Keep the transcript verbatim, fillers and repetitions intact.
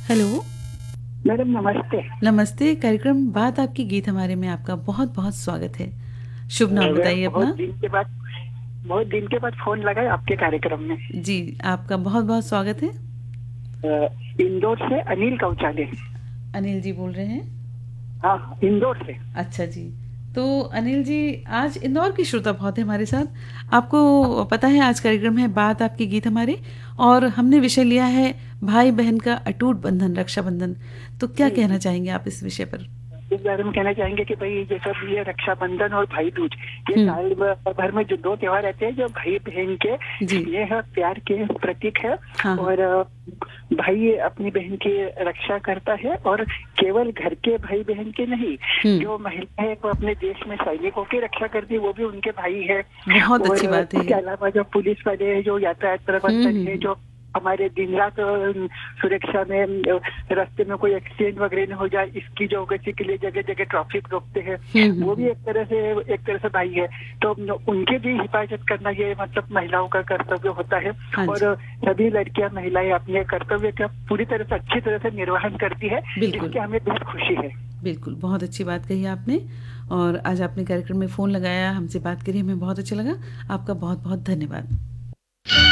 Hello. Madam नमस्ते। नमस्ते। कार्यक्रम बात आपकी गीत हमारे में आपका बहुत बहुत स्वागत है। शुभ नाम मैं बताइए बहुत अपना। दिन के बाद बहुत दिन के बाद फोन लगा आपके कार्यक्रम में। जी, आपका बहुत बहुत स्वागत है। अ, इंदौर से अनिल कौचाले। अनिल जी बोल रहे हैं। हाँ, इंदौर से। अच्छा जी। तो अनिल जी, आज इंदौर की श्रोता बहुत है हमारे साथ। आपको पता है आज कार्यक्रम है बात आपकी गीत हमारे, और हमने विषय लिया है भाई बहन का अटूट बंधन, रक्षाबंधन। तो क्या जी कहना जी। चाहेंगे आप इस विषय पर? इस बारे में कहना चाहेंगे कि भाई जैसा ये रक्षाबंधन और भाई दूज, ये हम्म। साल भर में जो दो त्योहार रहते हैं जो भाई बहन के जी। स्नेह प्यार के प्रतीक है। हाँ हाँ। और अ, भाई अपनी बहन की रक्षा करता है, और केवल घर के भाई बहन के नहीं, हम्म। जो महिला है वो अपने देश में सैनिकों की रक्षा करती है, वो भी उनके भाई है। बहुत अच्छी और बात है इसके ये। अलावा जो पुलिस वाले हैं, जो यातायात हम्म प्रबंधन है, हम्म जो हमारे दिन रात अ, सुरक्षा में अ, रास्ते में कोई एक्सीडेंट वगैरह न हो जाए, इसकी जो किसी के लिए जगह जगह ट्रैफिक रोकते हैं, हम्म हम्म वो भी हम्म। एक तरह से एक तरह से भाई है। तो उनके भी हिफाजत करना ये मतलब महिलाओं का कर्तव्य होता है। हाँ और जी। सभी लड़कियां महिलाएं अपने कर्तव्य का पूरी तरह से अच्छी तरह से निर्वहन करती है, बिल्कुल इसकी हमें बहुत खुशी है। बिल्कुल, बहुत अच्छी बात कही आपने। और आज आपने कार्यक्रम में फ़ोन लगाया, हमसे बात करी, हमें बहुत अच्छा लगा। आपका बहुत बहुत धन्यवाद।